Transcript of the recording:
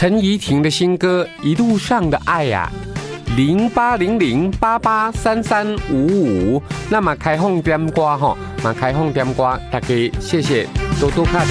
陈怡婷的新歌《一路上的爱》呀，0800883355，那么开放点歌哈，嘛开放点歌，大家谢谢多多卡的。